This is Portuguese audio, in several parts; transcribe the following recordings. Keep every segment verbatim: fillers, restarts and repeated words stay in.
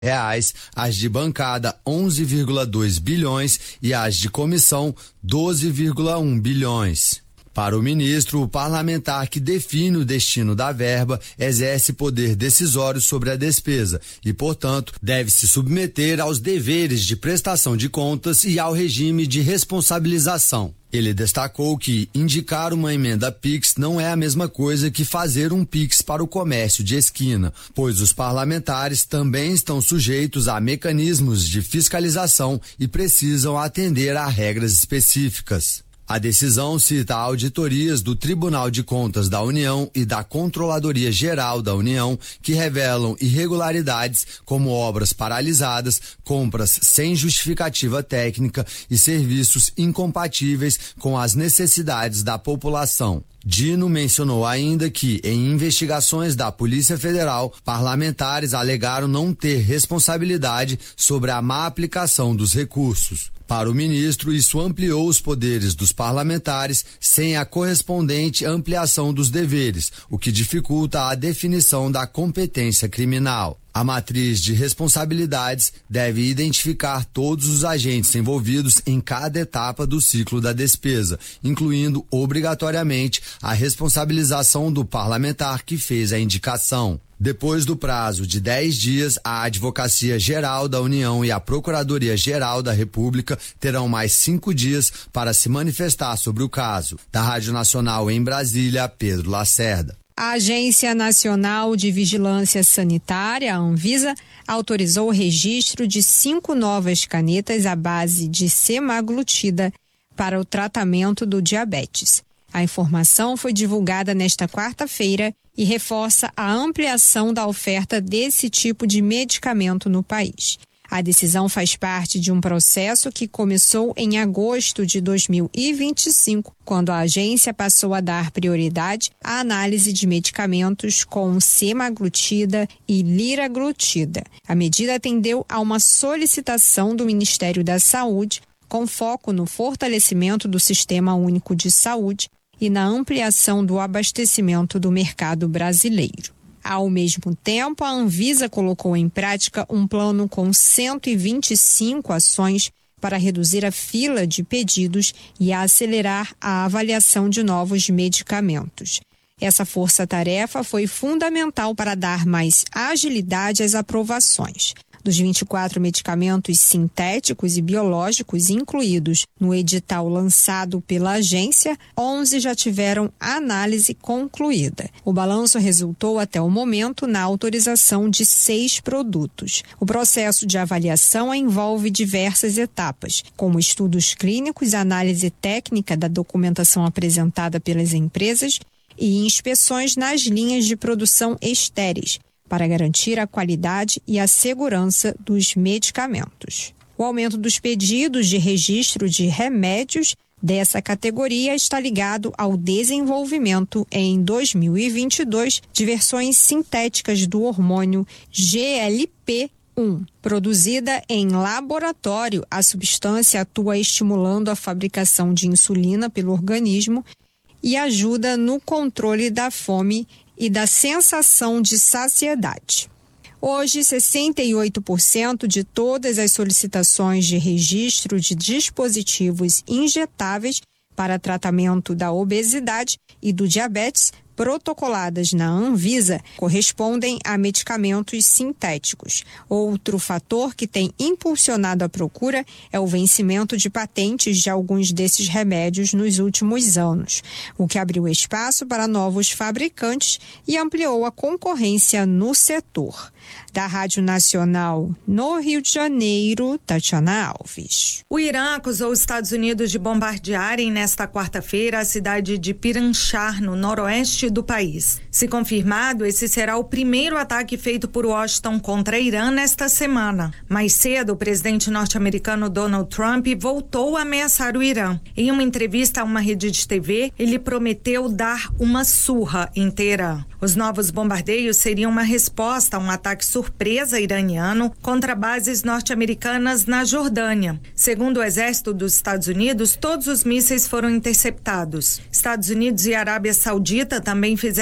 reais, as de bancada onze vírgula dois bilhões e as de comissão doze vírgula um bilhões. Para o ministro, o parlamentar que define o destino da verba exerce poder decisório sobre a despesa e, portanto, deve se submeter aos deveres de prestação de contas e ao regime de responsabilização. Ele destacou que indicar uma emenda Pix não é a mesma coisa que fazer um Pix para o comércio de esquina, pois os parlamentares também estão sujeitos a mecanismos de fiscalização e precisam atender a regras específicas. A decisão cita auditorias do Tribunal de Contas da União e da Controladoria Geral da União que revelam irregularidades como obras paralisadas, compras sem justificativa técnica e serviços incompatíveis com as necessidades da população. Dino mencionou ainda que, em investigações da Polícia Federal, parlamentares alegaram não ter responsabilidade sobre a má aplicação dos recursos. Para o ministro, isso ampliou os poderes dos parlamentares sem a correspondente ampliação dos deveres, o que dificulta a definição da competência criminal. A matriz de responsabilidades deve identificar todos os agentes envolvidos em cada etapa do ciclo da despesa, incluindo obrigatoriamente a responsabilização do parlamentar que fez a indicação. Depois do prazo de dez dias, a Advocacia Geral da União e a Procuradoria Geral da República terão mais cinco dias para se manifestar sobre o caso. Da Rádio Nacional em Brasília, Pedro Lacerda. A Agência Nacional de Vigilância Sanitária, a Anvisa, autorizou o registro de cinco novas canetas à base de semaglutida para o tratamento do diabetes. A informação foi divulgada nesta quarta-feira e reforça a ampliação da oferta desse tipo de medicamento no país. A decisão faz parte de um processo que começou em agosto de dois mil e vinte e cinco, quando a agência passou a dar prioridade à análise de medicamentos com semaglutida e liraglutida. A medida atendeu a uma solicitação do Ministério da Saúde, com foco no fortalecimento do Sistema Único de Saúde e na ampliação do abastecimento do mercado brasileiro. Ao mesmo tempo, a Anvisa colocou em prática um plano com cento e vinte e cinco ações para reduzir a fila de pedidos e acelerar a avaliação de novos medicamentos. Essa força-tarefa foi fundamental para dar mais agilidade às aprovações. Dos vinte e quatro medicamentos sintéticos e biológicos incluídos no edital lançado pela agência, onze já tiveram análise concluída. O balanço resultou até o momento na autorização de seis produtos. O processo de avaliação envolve diversas etapas, como estudos clínicos, análise técnica da documentação apresentada pelas empresas e inspeções nas linhas de produção estéreis, para garantir a qualidade e a segurança dos medicamentos. O aumento dos pedidos de registro de remédios dessa categoria está ligado ao desenvolvimento em dois mil e vinte e dois de versões sintéticas do hormônio G L P um. Produzida em laboratório, a substância atua estimulando a fabricação de insulina pelo organismo e ajuda no controle da fome e da sensação de saciedade. Hoje, sessenta e oito por cento de todas as solicitações de registro de dispositivos injetáveis para tratamento da obesidade e do diabetes protocoladas na Anvisa correspondem a medicamentos sintéticos. Outro fator que tem impulsionado a procura é o vencimento de patentes de alguns desses remédios nos últimos anos, o que abriu espaço para novos fabricantes e ampliou a concorrência no setor. Da Rádio Nacional no Rio de Janeiro, Tatiana Alves. O Irã acusou os Estados Unidos de bombardearem nesta quarta-feira a cidade de Piranchar, no noroeste do país. Se confirmado, esse será o primeiro ataque feito por Washington contra Irã nesta semana. Mais cedo, o presidente norte-americano Donald Trump voltou a ameaçar o Irã. Em uma entrevista a uma rede de T V, ele prometeu dar uma surra em Teherã. Os novos bombardeios seriam uma resposta a um ataque surpresa iraniano contra bases norte-americanas na Jordânia. Segundo o exército dos Estados Unidos, todos os mísseis foram interceptados. Estados Unidos e Arábia Saudita também fizeram uma ofensiva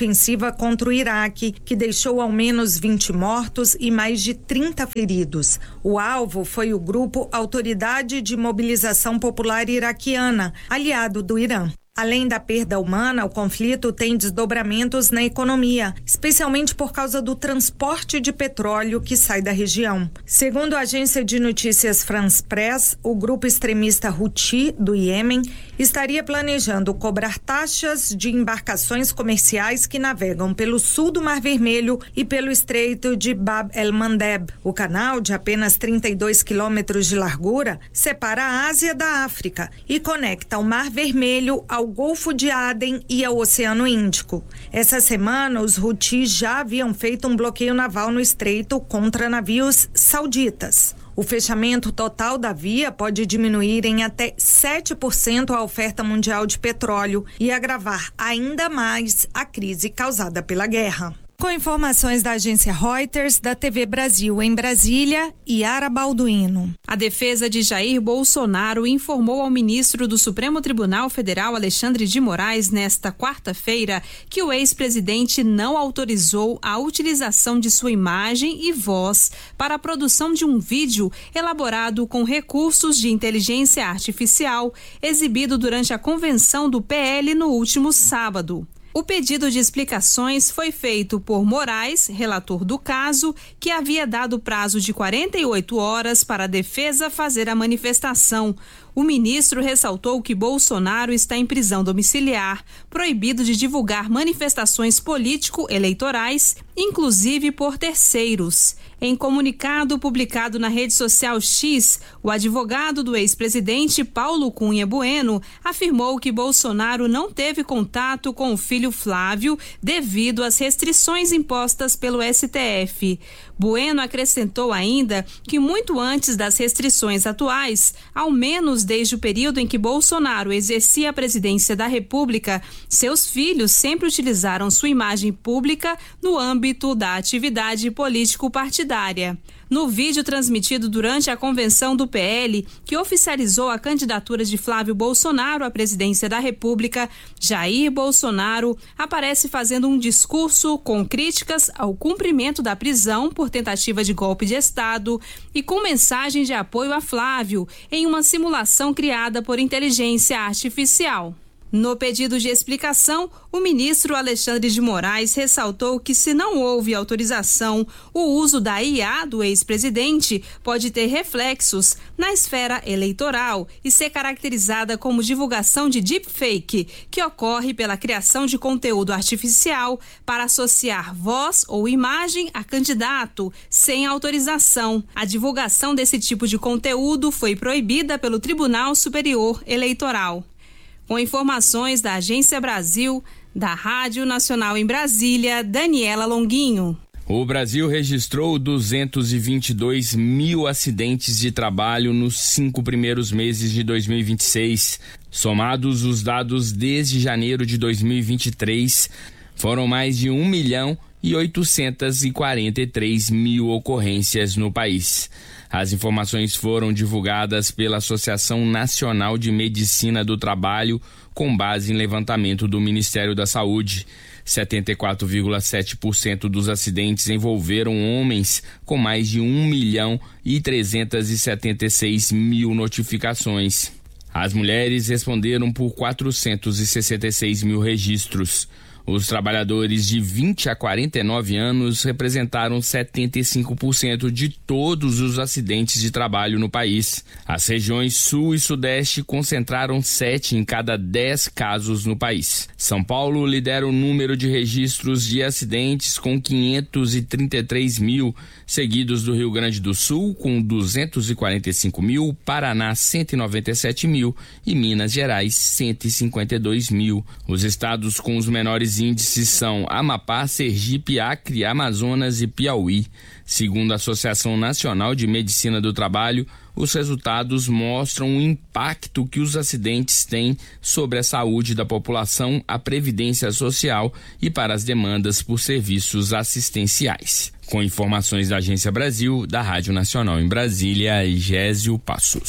ofensiva contra o Iraque, que deixou ao menos vinte mortos e mais de trinta feridos. O alvo foi o grupo Autoridade de Mobilização Popular Iraquiana, aliado do Irã. Além da perda humana, o conflito tem desdobramentos na economia, especialmente por causa do transporte de petróleo que sai da região. Segundo a agência de notícias France Press, o grupo extremista Houthi do Iêmen estaria planejando cobrar taxas de embarcações comerciais que navegam pelo sul do Mar Vermelho e pelo estreito de Bab el-Mandeb. O canal, de apenas trinta e dois quilômetros de largura, separa a Ásia da África e conecta o Mar Vermelho ao Golfo de Aden e ao Oceano Índico. Essa semana, os Houthis já haviam feito um bloqueio naval no estreito contra navios sauditas. O fechamento total da via pode diminuir em até sete por cento a oferta mundial de petróleo e agravar ainda mais a crise causada pela guerra. Com informações da agência Reuters, da T V Brasil em Brasília, Yara Balduino. A defesa de Jair Bolsonaro informou ao ministro do Supremo Tribunal Federal, Alexandre de Moraes, nesta quarta-feira, que o ex-presidente não autorizou a utilização de sua imagem e voz para a produção de um vídeo elaborado com recursos de inteligência artificial, exibido durante a convenção do P L no último sábado. O pedido de explicações foi feito por Moraes, relator do caso, que havia dado prazo de quarenta e oito horas para a defesa fazer a manifestação. O ministro ressaltou que Bolsonaro está em prisão domiciliar, proibido de divulgar manifestações político-eleitorais, inclusive por terceiros. Em comunicado publicado na rede social X, o advogado do ex-presidente Paulo Cunha Bueno afirmou que Bolsonaro não teve contato com o filho Flávio devido às restrições impostas pelo S T F. Bueno acrescentou ainda que muito antes das restrições atuais, ao menos desde o período em que Bolsonaro exercia a presidência da República, seus filhos sempre utilizaram sua imagem pública no âmbito da atividade político-partidária. No vídeo transmitido durante a convenção do P L, que oficializou a candidatura de Flávio Bolsonaro à presidência da República, Jair Bolsonaro aparece fazendo um discurso com críticas ao cumprimento da prisão por tentativa de golpe de Estado e com mensagem de apoio a Flávio, em uma simulação criada por inteligência artificial. No pedido de explicação, o ministro Alexandre de Moraes ressaltou que, se não houve autorização, o uso da I A do ex-presidente pode ter reflexos na esfera eleitoral e ser caracterizada como divulgação de deepfake, que ocorre pela criação de conteúdo artificial para associar voz ou imagem a candidato sem autorização. A divulgação desse tipo de conteúdo foi proibida pelo Tribunal Superior Eleitoral. Com informações da Agência Brasil, da Rádio Nacional em Brasília, Daniela Longuinho. O Brasil registrou duzentos e vinte e dois mil acidentes de trabalho nos cinco primeiros meses de dois mil e vinte e seis. Somados os dados desde janeiro de dois mil e vinte e três, foram mais de um milhão e oitocentos e quarenta e três mil ocorrências no país. As informações foram divulgadas pela Associação Nacional de Medicina do Trabalho, com base em levantamento do Ministério da Saúde. setenta e quatro vírgula sete por cento dos acidentes envolveram homens, com mais de um milhão e trezentos e setenta e seis mil notificações. As mulheres responderam por quatrocentos e sessenta e seis mil registros. Os trabalhadores de vinte a quarenta e nove anos representaram setenta e cinco por cento de todos os acidentes de trabalho no país. As regiões Sul e Sudeste concentraram sete em cada dez casos no país. São Paulo lidera o número de registros de acidentes com quinhentos e trinta e três mil, seguidos do Rio Grande do Sul com duzentos e quarenta e cinco mil, Paraná cento e noventa e sete mil e Minas Gerais cento e cinquenta e dois mil. Os estados com os menores índices são Amapá, Sergipe, Acre, Amazonas e Piauí. Segundo a Associação Nacional de Medicina do Trabalho, os resultados mostram o impacto que os acidentes têm sobre a saúde da população, a previdência social e para as demandas por serviços assistenciais. Com informações da Agência Brasil, da Rádio Nacional em Brasília, Gésio Passos.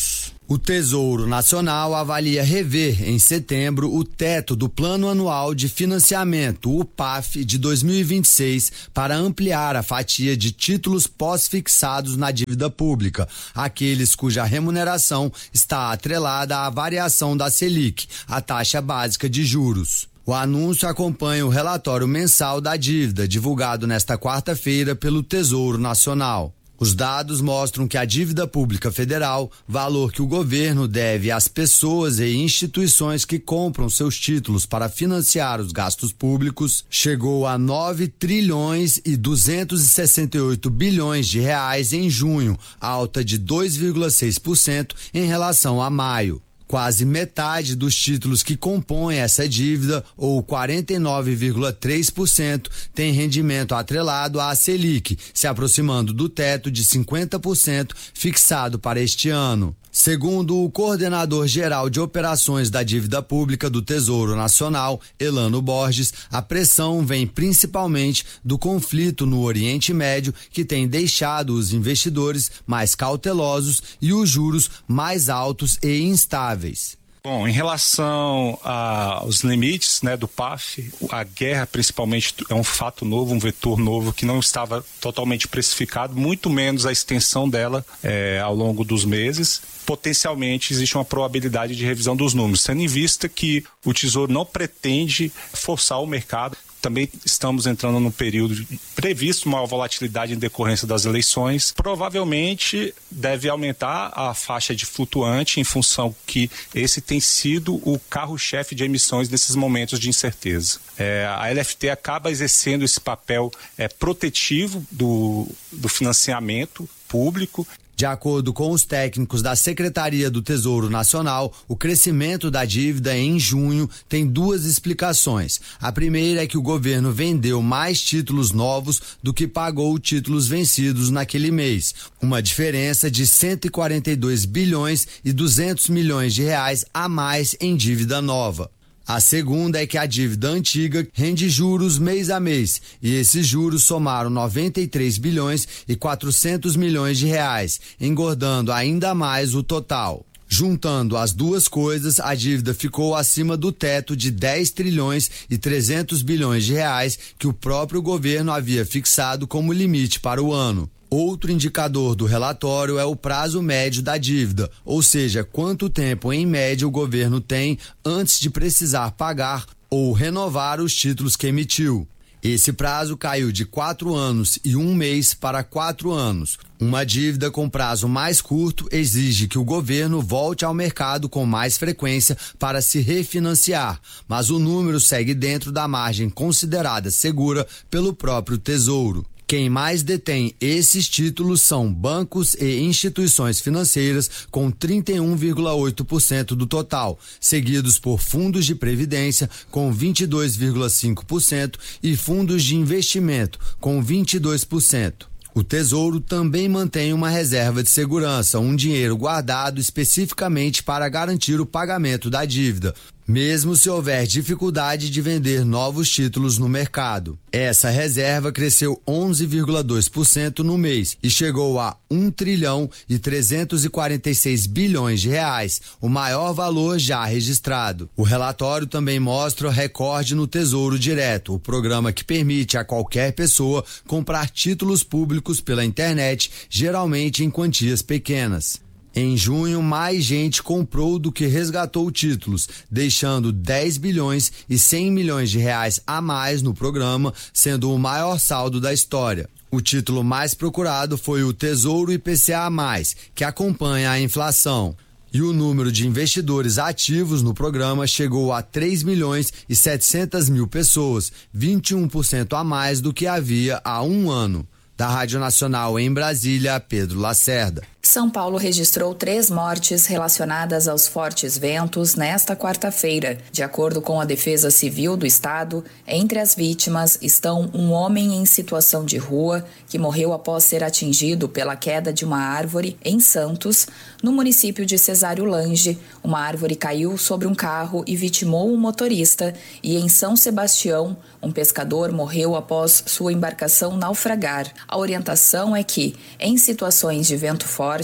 O Tesouro Nacional avalia rever em setembro o teto do Plano Anual de Financiamento, o P A F, de dois mil e vinte e seis para ampliar a fatia de títulos pós-fixados na dívida pública, aqueles cuja remuneração está atrelada à variação da Selic, a taxa básica de juros. O anúncio acompanha o relatório mensal da dívida, divulgado nesta quarta-feira pelo Tesouro Nacional. Os dados mostram que a dívida pública federal, valor que o governo deve às pessoas e instituições que compram seus títulos para financiar os gastos públicos, chegou a nove trilhões e duzentos e sessenta e oito bilhões de reais em junho, alta de dois vírgula seis por cento em relação a maio. Quase metade dos títulos que compõem essa dívida, ou quarenta e nove vírgula três por cento, tem rendimento atrelado à Selic, se aproximando do teto de cinquenta por cento fixado para este ano. Segundo o coordenador geral de operações da dívida pública do Tesouro Nacional, Elano Borges, a pressão vem principalmente do conflito no Oriente Médio, que tem deixado os investidores mais cautelosos e os juros mais altos e instáveis. Bom, em relação aos limites, né, do P A F, a guerra principalmente é um fato novo, um vetor novo que não estava totalmente precificado, muito menos a extensão dela é, ao longo dos meses. Potencialmente existe uma probabilidade de revisão dos números, tendo em vista que o Tesouro não pretende forçar o mercado. Também estamos entrando num período previsto uma volatilidade em decorrência das eleições. Provavelmente deve aumentar a faixa de flutuante em função que esse tem sido o carro-chefe de emissões nesses momentos de incerteza. É, a L F T acaba exercendo esse papel é, protetivo do, do financiamento público. De acordo com os técnicos da Secretaria do Tesouro Nacional, o crescimento da dívida em junho tem duas explicações. A primeira é que o governo vendeu mais títulos novos do que pagou títulos vencidos naquele mês, uma diferença de cento e quarenta e dois bilhões e duzentos milhões de reais a mais em dívida nova. A segunda é que a dívida antiga rende juros mês a mês, e esses juros somaram noventa e três bilhões e quatrocentos milhões de reais, engordando ainda mais o total. Juntando as duas coisas, a dívida ficou acima do teto de dez trilhões e trezentos bilhões de reais que o próprio governo havia fixado como limite para o ano. Outro indicador do relatório é o prazo médio da dívida, ou seja, quanto tempo em média o governo tem antes de precisar pagar ou renovar os títulos que emitiu. Esse prazo caiu de quatro anos e um mês para quatro anos. Uma dívida com prazo mais curto exige que o governo volte ao mercado com mais frequência para se refinanciar, mas o número segue dentro da margem considerada segura pelo próprio Tesouro. Quem mais detém esses títulos são bancos e instituições financeiras, com trinta e um vírgula oito por cento do total, seguidos por fundos de previdência, com vinte e dois vírgula cinco por cento, e fundos de investimento, com vinte e dois por cento. O Tesouro também mantém uma reserva de segurança, um dinheiro guardado especificamente para garantir o pagamento da dívida, mesmo se houver dificuldade de vender novos títulos no mercado. Essa reserva cresceu onze vírgula dois por cento no mês e chegou a um trilhão e trezentos e quarenta e seis bilhões de reais, o maior valor já registrado. O relatório também mostra o recorde no Tesouro Direto, o programa que permite a qualquer pessoa comprar títulos públicos pela internet, geralmente em quantias pequenas. Em junho, mais gente comprou do que resgatou títulos, deixando dez bilhões e cem milhões de reais a mais no programa, sendo o maior saldo da história. O título mais procurado foi o Tesouro I P C A mais, que acompanha a inflação. E o número de investidores ativos no programa chegou a três milhões e setecentas mil pessoas, vinte e um por cento a mais do que havia há um ano. Da Rádio Nacional em Brasília, Pedro Lacerda. São Paulo registrou três mortes relacionadas aos fortes ventos nesta quarta-feira. De acordo com a Defesa Civil do Estado, entre as vítimas estão um homem em situação de rua que morreu após ser atingido pela queda de uma árvore em Santos, no município de Cesário Lange. Uma árvore caiu sobre um carro e vitimou um motorista, e em São Sebastião, um pescador morreu após sua embarcação naufragar. A orientação é que, em situações de vento forte,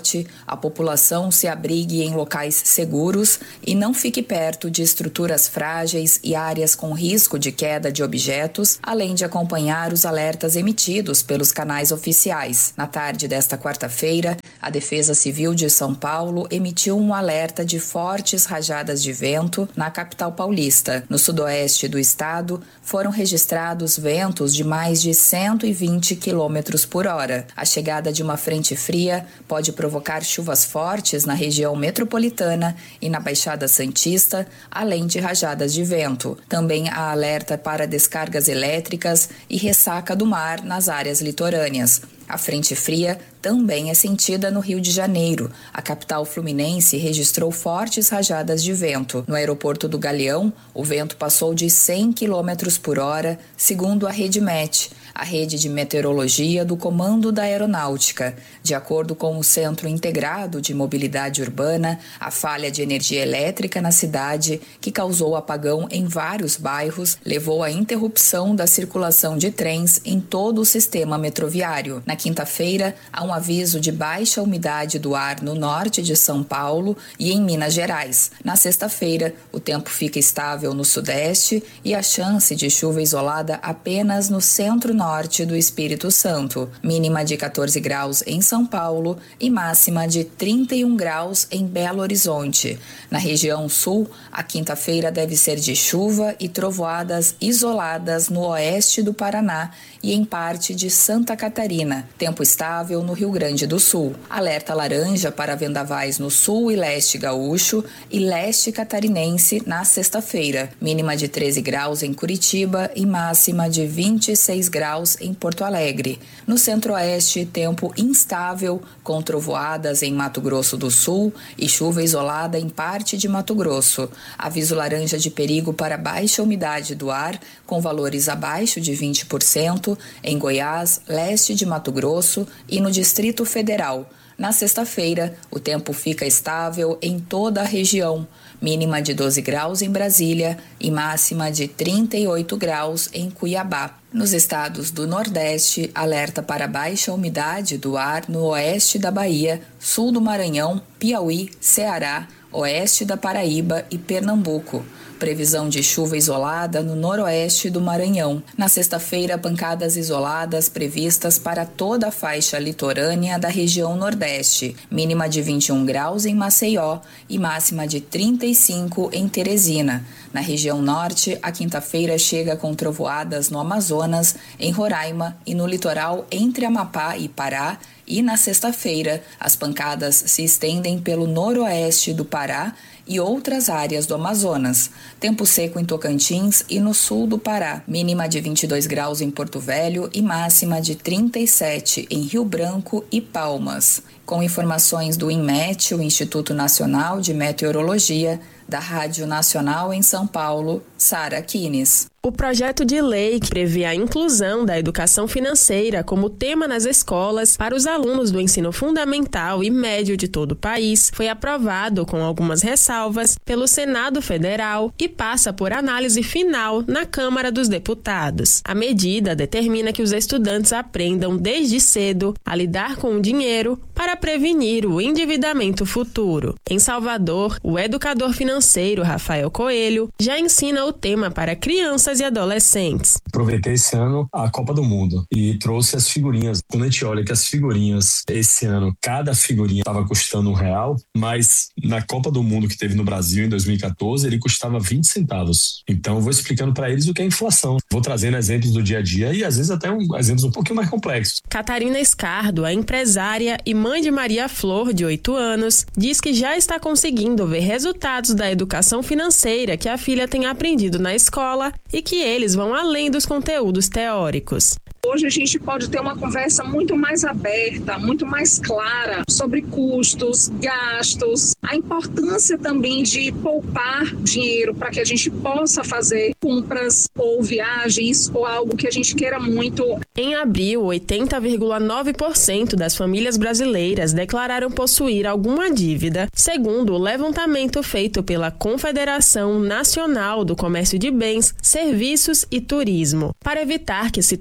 forte, a população se abrigue em locais seguros e não fique perto de estruturas frágeis e áreas com risco de queda de objetos, além de acompanhar os alertas emitidos pelos canais oficiais. Na tarde desta quarta-feira, a Defesa Civil de São Paulo emitiu um alerta de fortes rajadas de vento na capital paulista. No sudoeste do estado, foram registrados ventos de mais de cento e vinte quilômetros por hora. A chegada de uma frente fria pode provocar chuvas fortes na região metropolitana e na Baixada Santista, além de rajadas de vento. Também há alerta para descargas elétricas e ressaca do mar nas áreas litorâneas. A frente fria também é sentida no Rio de Janeiro. A capital fluminense registrou fortes rajadas de vento. No aeroporto do Galeão, o vento passou de cem quilômetros por hora, segundo a REDMET, a rede de meteorologia do Comando da Aeronáutica. De acordo com o Centro Integrado de Mobilidade Urbana, a falha de energia elétrica na cidade, que causou apagão em vários bairros, levou à interrupção da circulação de trens em todo o sistema metroviário. Na quinta-feira, há um aviso de baixa umidade do ar no norte de São Paulo e em Minas Gerais. Na sexta-feira, o tempo fica estável no sudeste e a chance de chuva isolada apenas no centro-norte do Espírito Santo. Mínima de catorze graus em São Paulo e máxima de trinta e um graus em Belo Horizonte. Na região sul, a quinta-feira deve ser de chuva e trovoadas isoladas no oeste do Paraná e em parte de Santa Catarina. Tempo estável no Rio Grande do Sul. Alerta laranja para vendavais no sul e leste gaúcho e leste catarinense na sexta-feira. Mínima de treze graus em Curitiba e máxima de vinte e seis graus em Porto Alegre. No centro-oeste, tempo instável, com trovoadas em Mato Grosso do Sul e chuva isolada em parte de Mato Grosso. Aviso laranja de perigo para baixa umidade do ar, com valores abaixo de vinte por cento, em Goiás, leste de Mato Grosso e no Distrito Federal. Na sexta-feira, o tempo fica estável em toda a região, mínima de doze graus em Brasília e máxima de trinta e oito graus em Cuiabá. Nos estados do Nordeste, alerta para baixa umidade do ar no oeste da Bahia, sul do Maranhão, Piauí, Ceará, oeste da Paraíba e Pernambuco. Previsão de chuva isolada no noroeste do Maranhão. Na sexta-feira, pancadas isoladas previstas para toda a faixa litorânea da região Nordeste. Mínima de vinte e um graus em Maceió e máxima de trinta e cinco em Teresina. Na região Norte, a quinta-feira chega com trovoadas no Amazonas, em Roraima e no litoral entre Amapá e Pará. E na sexta-feira, as pancadas se estendem pelo noroeste do Pará e outras áreas do Amazonas. Tempo seco em Tocantins e no sul do Pará. Mínima de vinte e dois graus em Porto Velho e máxima de trinta e sete em Rio Branco e Palmas. Com informações do INMET, o Instituto Nacional de Meteorologia, da Rádio Nacional em São Paulo, Sara Kines. O projeto de lei que prevê a inclusão da educação financeira como tema nas escolas para os alunos do ensino fundamental e médio de todo o país foi aprovado com algumas ressalvas pelo Senado Federal e passa por análise final na Câmara dos Deputados. A medida determina que os estudantes aprendam desde cedo a lidar com o dinheiro para prevenir o endividamento futuro. Em Salvador, o educador financeiro Rafael Coelho já ensina o tema para crianças e adolescentes. Aproveitei esse ano a Copa do Mundo e trouxe as figurinhas. Quando a gente olha que as figurinhas, esse ano, cada figurinha estava custando um real, mas na Copa do Mundo que teve no Brasil em dois mil e catorze, ele custava vinte centavos. Então eu vou explicando para eles o que é inflação. Vou trazendo exemplos do dia a dia e às vezes até um, exemplos um pouquinho mais complexos. Catarina Escardo, a empresária e mãe de Maria Flor, de oito anos, diz que já está conseguindo ver resultados da educação financeira que a filha tem aprendido na escola e que eles vão além dos conteúdos teóricos. Hoje a gente pode ter uma conversa muito mais aberta, muito mais clara sobre custos, gastos, a importância também de poupar dinheiro para que a gente possa fazer compras ou viagens ou algo que a gente queira muito. Em abril, oitenta vírgula nove por cento das famílias brasileiras declararam possuir alguma dívida, segundo o levantamento feito pela Confederação Nacional do Comércio de Bens, Serviços e Turismo. Para evitar que situações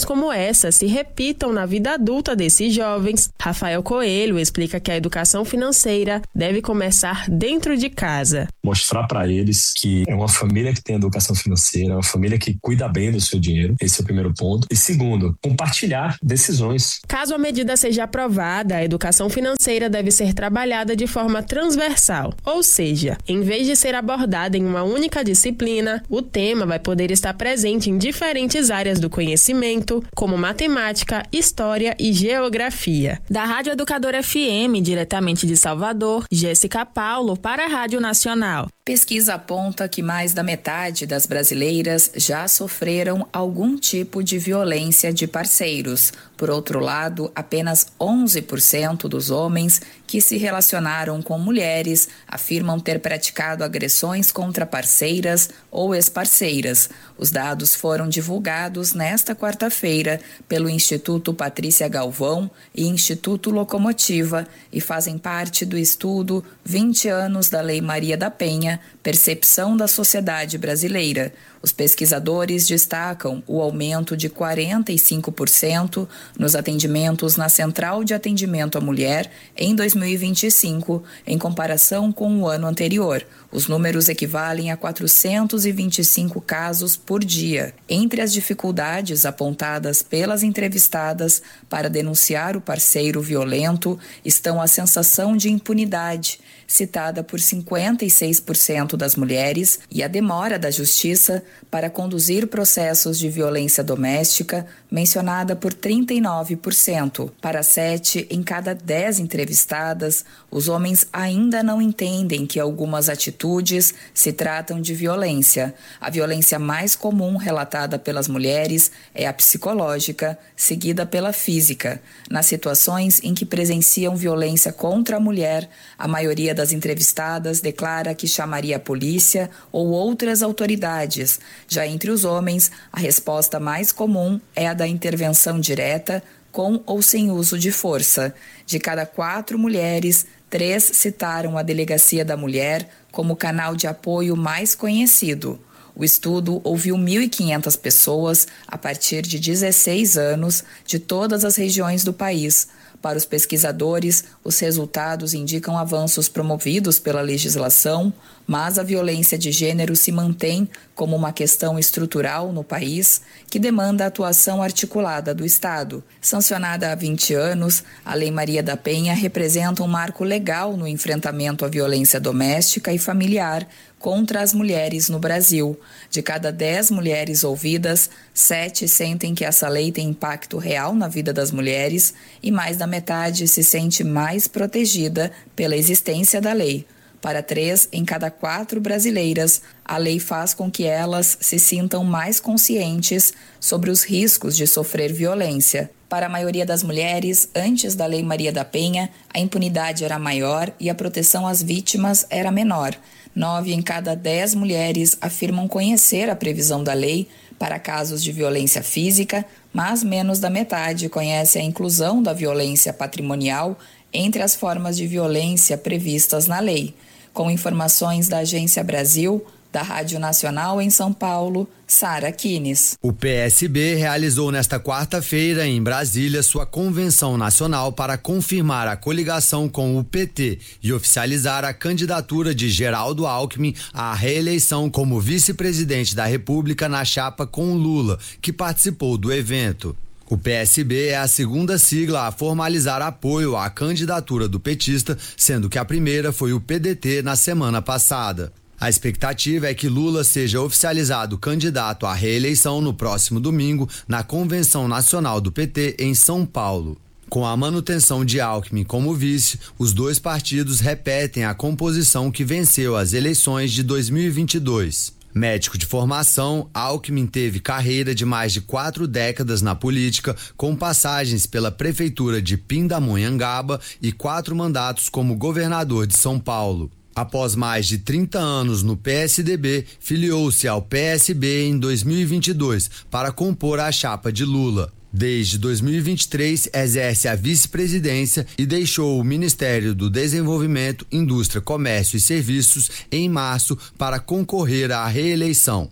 como essa se repitam na vida adulta desses jovens. Rafael Coelho explica que a educação financeira deve começar dentro de casa. Mostrar para eles que é uma família que tem educação financeira, uma família que cuida bem do seu dinheiro. Esse é o primeiro ponto. E segundo, compartilhar decisões. Caso a medida seja aprovada, a educação financeira deve ser trabalhada de forma transversal, ou seja, em vez de ser abordada em uma única disciplina, o tema vai poder estar presente em diferentes áreas do conhecimento, como matemática, história e geografia. Da Rádio Educadora F M, diretamente de Salvador, Jéssica Paulo para a Rádio Nacional. Pesquisa aponta que mais da metade das brasileiras já sofreram algum tipo de violência de parceiros. Por outro lado, apenas onze por cento dos homens que se relacionaram com mulheres afirmam ter praticado agressões contra parceiras ou ex-parceiras. Os dados foram divulgados nesta quarta-feira pelo Instituto Patrícia Galvão e Instituto Locomotiva e fazem parte do estudo vinte anos da Lei Maria da Penha, Percepção da Sociedade Brasileira. Os pesquisadores destacam o aumento de quarenta e cinco por cento nos atendimentos na Central de Atendimento à Mulher em dois mil e vinte e cinco, em comparação com o ano anterior. Os números equivalem a quatrocentos e vinte e cinco casos por dia. Entre as dificuldades apontadas pelas entrevistadas para denunciar o parceiro violento estão a sensação de impunidade, citada por cinquenta e seis por cento das mulheres, e a demora da justiça para conduzir processos de violência doméstica, mencionada por trinta e nove por cento. Para sete em cada dez entrevistadas, os homens ainda não entendem que algumas atitudes se tratam de violência. A violência mais comum relatada pelas mulheres é a psicológica, seguida pela física. Nas situações em que presenciam violência contra a mulher, a maioria das entrevistadas declara que chamaria a polícia ou outras autoridades. Já entre os homens, a resposta mais comum é a da intervenção direta, com ou sem uso de força. De cada quatro mulheres, três citaram a Delegacia da Mulher como o canal de apoio mais conhecido. O estudo ouviu mil e quinhentas pessoas a partir de dezesseis anos de todas as regiões do país. Para os pesquisadores, os resultados indicam avanços promovidos pela legislação, mas a violência de gênero se mantém como uma questão estrutural no país que demanda a atuação articulada do Estado. Sancionada há vinte anos, a Lei Maria da Penha representa um marco legal no enfrentamento à violência doméstica e familiar contra as mulheres no Brasil. De cada dez mulheres ouvidas, sete sentem que essa lei tem impacto real na vida das mulheres e mais da metade se sente mais protegida pela existência da lei. Para três em cada quatro brasileiras, a lei faz com que elas se sintam mais conscientes sobre os riscos de sofrer violência. Para a maioria das mulheres, antes da Lei Maria da Penha, a impunidade era maior e a proteção às vítimas era menor. Nove em cada dez mulheres afirmam conhecer a previsão da lei para casos de violência física, mas menos da metade conhece a inclusão da violência patrimonial entre as formas de violência previstas na lei. Com informações da Agência Brasil, da Rádio Nacional em São Paulo, Sara Kines. O P S B realizou nesta quarta-feira em Brasília sua convenção nacional para confirmar a coligação com o P T e oficializar a candidatura de Geraldo Alckmin à reeleição como vice-presidente da República na chapa com Lula, que participou do evento. O P S B é a segunda sigla a formalizar apoio à candidatura do petista, sendo que a primeira foi o P D T na semana passada. A expectativa é que Lula seja oficializado candidato à reeleição no próximo domingo na Convenção Nacional do P T em São Paulo. Com a manutenção de Alckmin como vice, os dois partidos repetem a composição que venceu as eleições de dois mil e vinte e dois. Médico de formação, Alckmin teve carreira de mais de quatro décadas na política, com passagens pela prefeitura de Pindamonhangaba e quatro mandatos como governador de São Paulo. Após mais de trinta anos no P S D B, filiou-se ao P S B em dois mil e vinte e dois para compor a chapa de Lula. Desde dois mil e vinte e três, exerce a vice-presidência e deixou o Ministério do Desenvolvimento, Indústria, Comércio e Serviços em março para concorrer à reeleição.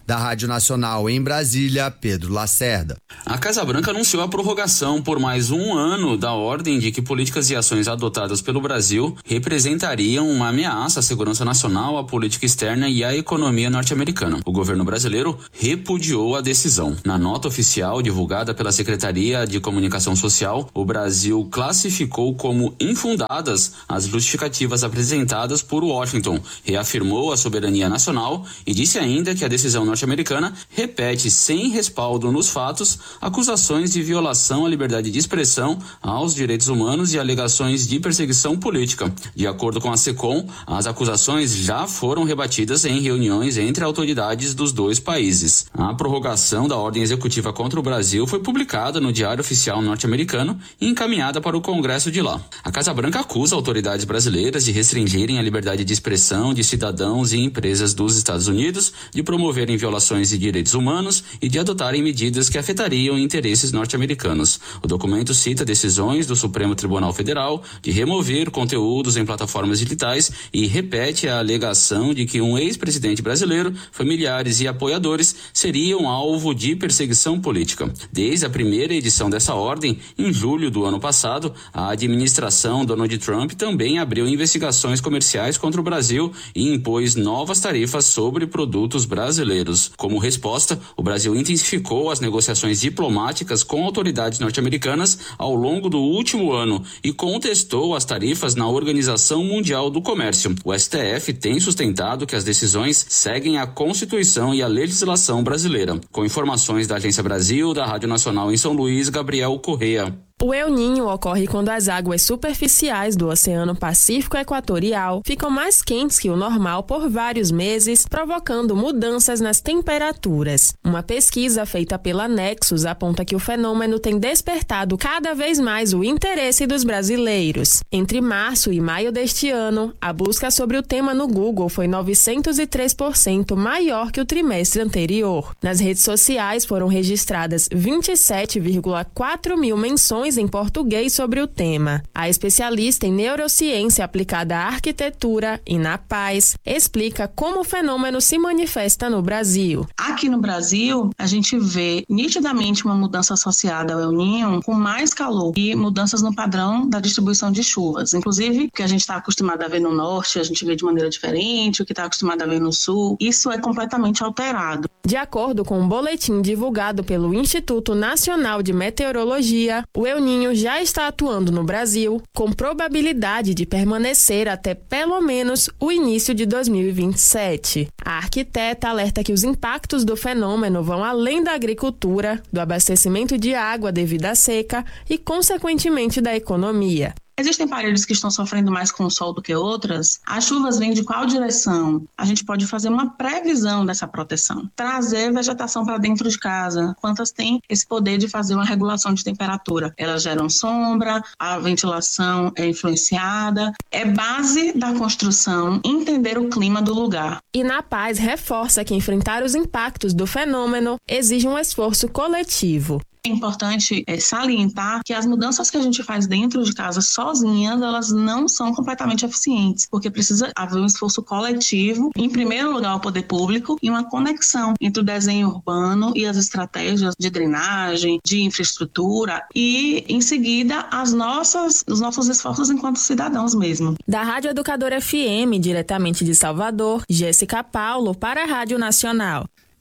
Da Rádio Nacional em Brasília, Pedro Lacerda. A Casa Branca anunciou a prorrogação por mais um ano da ordem de que políticas e ações adotadas pelo Brasil representariam uma ameaça à segurança nacional, à política externa e à economia norte-americana. O governo brasileiro repudiou a decisão. Na nota oficial divulgada pela Secretaria de Comunicação Social, o Brasil classificou como infundadas as justificativas apresentadas por Washington, reafirmou a soberania nacional e disse ainda que a decisão norte-americana repete sem respaldo nos fatos acusações de violação à liberdade de expressão, aos direitos humanos e alegações de perseguição política. De acordo com a SECOM, as acusações já foram rebatidas em reuniões entre autoridades dos dois países. A prorrogação da ordem executiva contra o Brasil foi publicada no Diário Oficial norte-americano e encaminhada para o Congresso de lá. A Casa Branca acusa autoridades brasileiras de restringirem a liberdade de expressão de cidadãos e empresas dos Estados Unidos, de promoverem violações de direitos humanos e de adotarem medidas que afetariam interesses norte-americanos. O documento cita decisões do Supremo Tribunal Federal de remover conteúdos em plataformas digitais e repete a alegação de que um ex-presidente brasileiro, familiares e apoiadores seriam alvo de perseguição política. Desde a primeira edição dessa ordem, em julho do ano passado, a administração Donald Trump também abriu investigações comerciais contra o Brasil e impôs novas tarifas sobre produtos brasileiros. Como resposta, o Brasil intensificou as negociações diplomáticas com autoridades norte-americanas ao longo do último ano e contestou as tarifas na Organização Mundial do Comércio. O S T F tem sustentado que as decisões seguem a Constituição e a legislação brasileira. Com informações da Agência Brasil, da Rádio Nacional em São Luís, Gabriel Correa. O El Niño ocorre quando as águas superficiais do Oceano Pacífico Equatorial ficam mais quentes que o normal por vários meses, provocando mudanças nas temperaturas. Uma pesquisa feita pela Nexus aponta que o fenômeno tem despertado cada vez mais o interesse dos brasileiros. Entre março e maio deste ano, a busca sobre o tema no Google foi novecentos e três por cento maior que o trimestre anterior. Nas redes sociais foram registradas vinte e sete vírgula quatro mil menções em português sobre o tema. A especialista em neurociência aplicada à arquitetura e na paz explica como o fenômeno se manifesta no Brasil. Aqui no Brasil, a gente vê nitidamente uma mudança associada ao El Niño com mais calor e mudanças no padrão da distribuição de chuvas. Inclusive, o que a gente está acostumado a ver no norte, a gente vê de maneira diferente, o que está acostumado a ver no sul, isso é completamente alterado. De acordo com um boletim divulgado pelo Instituto Nacional de Meteorologia, o El Niño já está atuando no Brasil, com probabilidade de permanecer até pelo menos o início de dois mil e vinte e sete. A arquiteta alerta que os impactos do fenômeno vão além da agricultura, do abastecimento de água devido à seca e, consequentemente, da economia. Existem paredes que estão sofrendo mais com o sol do que outras? As chuvas vêm de qual direção? A gente pode fazer uma previsão dessa proteção. Trazer vegetação para dentro de casa. Quantas têm esse poder de fazer uma regulação de temperatura? Elas geram sombra, a ventilação é influenciada. É base da construção entender o clima do lugar. E na Paz reforça que enfrentar os impactos do fenômeno exige um esforço coletivo. É importante é, salientar que as mudanças que a gente faz dentro de casa sozinhas, elas não são completamente eficientes, porque precisa haver um esforço coletivo, em primeiro lugar o poder público, e uma conexão entre o desenho urbano e as estratégias de drenagem, de infraestrutura e, em seguida, as nossas, os nossos esforços enquanto cidadãos mesmo. Da Rádio Educadora F M, diretamente de Salvador, Jéssica Paulo para a Rádio Nacional.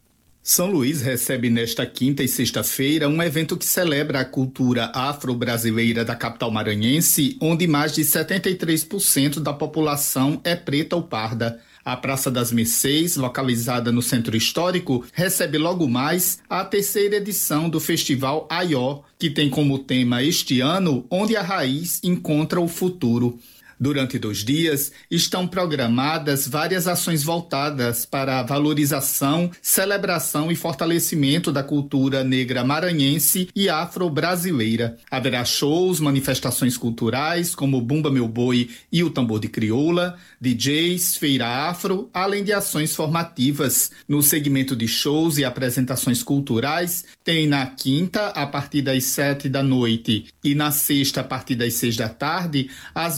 São Luís recebe nesta quinta e sexta-feira um evento que celebra a cultura afro-brasileira da capital maranhense, onde mais de setenta e três por cento da população é preta ou parda. A Praça das Mercês, localizada no Centro Histórico, recebe logo mais a terceira edição do Festival Aió, que tem como tema este ano Onde a Raiz Encontra o Futuro. Durante dois dias, estão programadas várias ações voltadas para a valorização, celebração e fortalecimento da cultura negra maranhense e afro-brasileira. Haverá shows, manifestações culturais, como Bumba Meu Boi e o Tambor de Crioula, D Js, feira afro, além de ações formativas. No segmento de shows e apresentações culturais, tem na quinta, a partir das sete da noite, e na sexta, a partir das seis da tarde, as bandas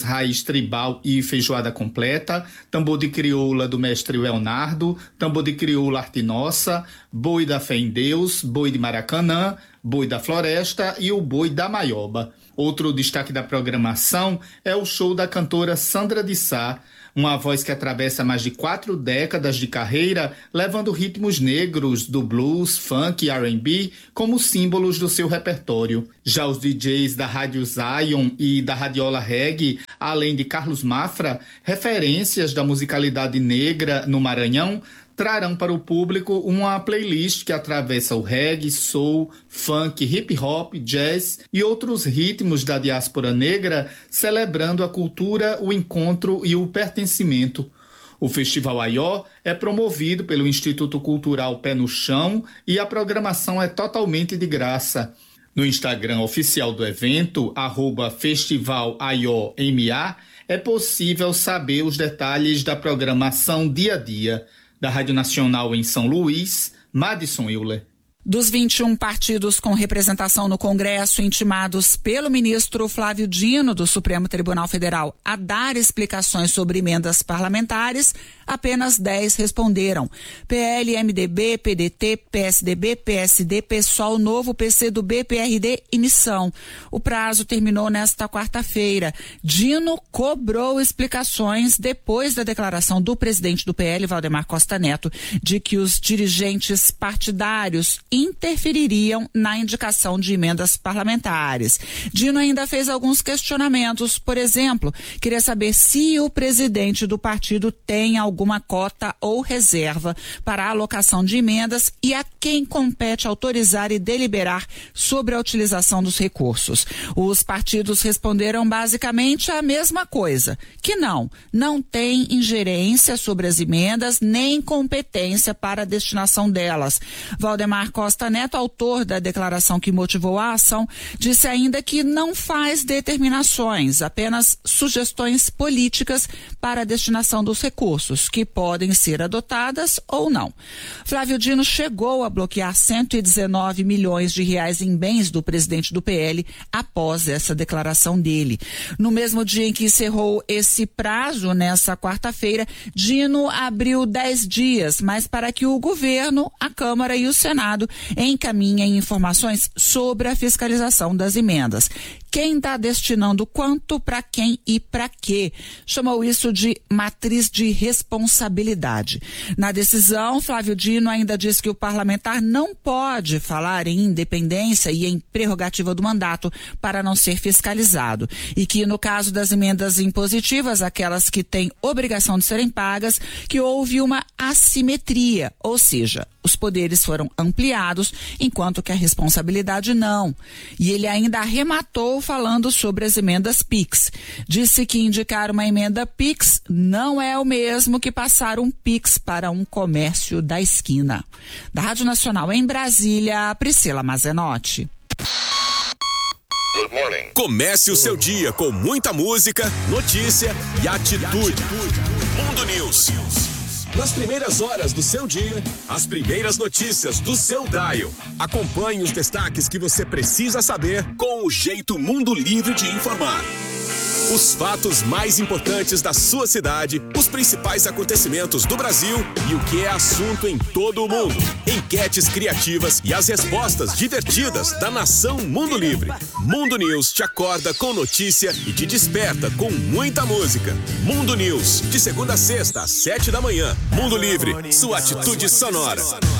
raiz tribal e feijoada completa, tambor de crioula do mestre Leonardo, tambor de crioula arte nossa, boi da fé em Deus, boi de Maracanã, boi da floresta e o boi da maioba. Outro destaque da programação é o show da cantora Sandra de Sá, uma voz que atravessa mais de quatro décadas de carreira, levando ritmos negros do blues, funk e R and B como símbolos do seu repertório. Já os D Js da Rádio Zion e da Radiola Reggae, além de Carlos Mafra, referências da musicalidade negra no Maranhão, trarão para o público uma playlist que atravessa o reggae, soul, funk, hip hop, jazz e outros ritmos da diáspora negra, celebrando a cultura, o encontro e o pertencimento. O Festival Aió é promovido pelo Instituto Cultural Pé no Chão e a programação é totalmente de graça. No Instagram oficial do evento, arroba Festival Aió M A, é possível saber os detalhes da programação dia a dia. Da Rádio Nacional em São Luís, Madison Euler. Dos vinte e um partidos com representação no Congresso intimados pelo ministro Flávio Dino do Supremo Tribunal Federal a dar explicações sobre emendas parlamentares, apenas dez responderam. P L, M D B, P D T, P S D B, P S D, PSOL, Novo, P C do B, P R D e Missão. O prazo terminou nesta quarta-feira. Dino cobrou explicações depois da declaração do presidente do P L, Valdemar Costa Neto, de que os dirigentes partidários interfeririam na indicação de emendas parlamentares. Dino ainda fez alguns questionamentos. Por exemplo, queria saber se o presidente do partido tem alguma cota ou reserva para a alocação de emendas e a quem compete autorizar e deliberar sobre a utilização dos recursos. Os partidos responderam basicamente a mesma coisa, que não, não tem ingerência sobre as emendas nem competência para a destinação delas. Valdemar Costa Neto, autor da declaração que motivou a ação, disse ainda que não faz determinações, apenas sugestões políticas para a destinação dos recursos, que podem ser adotadas ou não. Flávio Dino chegou a bloquear cento e dezenove milhões de reais em bens do presidente do P L após essa declaração dele. No mesmo dia em que encerrou esse prazo, nessa quarta-feira, Dino abriu dez dias, mas para que o governo, a Câmara e o Senado encaminhem informações sobre a fiscalização das emendas. Quem está destinando quanto, para quem e para quê? Chamou isso de matriz de responsabilidade. Na decisão, Flávio Dino ainda diz que o parlamentar não pode falar em independência e em prerrogativa do mandato para não ser fiscalizado. E que, no caso das emendas impositivas, aquelas que têm obrigação de serem pagas, que houve uma assimetria, ou seja, os poderes foram ampliados, enquanto que a responsabilidade não. E ele ainda arrematou falando sobre as emendas Pix. Disse que indicar uma emenda Pix não é o mesmo que passar um Pix para um comércio da esquina. Da Rádio Nacional em Brasília, Priscila Mazenotti. Comece o seu dia com muita música, notícia e atitude. Mundo News. Nas primeiras horas do seu dia, as primeiras notícias do seu dial. Acompanhe os destaques que você precisa saber com o jeito Mundo Livre de informar. Os fatos mais importantes da sua cidade, os principais acontecimentos do Brasil e o que é assunto em todo o mundo. Enquetes criativas e as respostas divertidas da nação Mundo Livre. Mundo News te acorda com notícia e te desperta com muita música. Mundo News, de segunda a sexta, às sete da manhã. Mundo Livre, sua atitude sonora.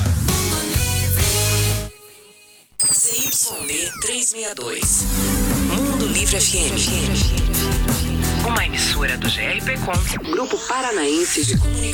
C Y D trezentos e sessenta e dois. Mundo Livre F M. Uma emissora do G R P Com, Grupo Paranaense de Comunicação.